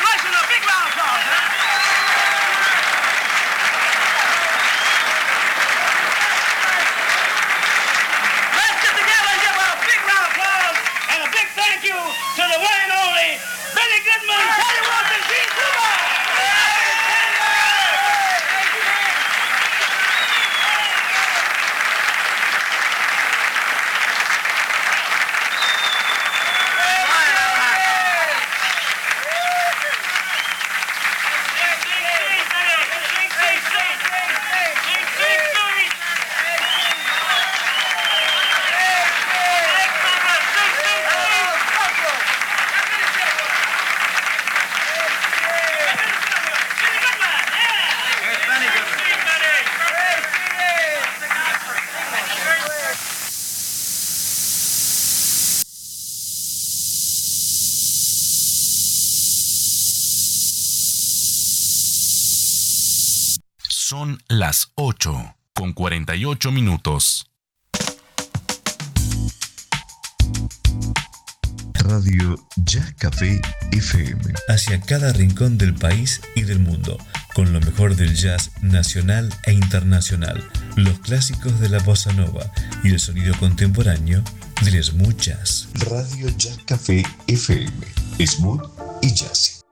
Congratulations, a big round of applause. Let's get together and give a big round of applause and a big thank you to the one and only Benny Goodman, Teddy Wilson, Gene Kruger. Son las 8:48. Radio Jazz Café FM. Hacia cada rincón del país y del mundo, con lo mejor del jazz nacional e internacional, los clásicos de la bossa nova y el sonido contemporáneo del smooth jazz. Radio Jazz Café FM. Smooth y jazzy.